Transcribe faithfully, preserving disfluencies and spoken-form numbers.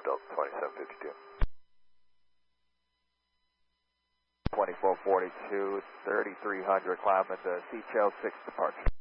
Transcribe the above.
Delta twenty-seven fifty-two. twenty-four forty-two, thirty-three hundred, climb into C H L six departure.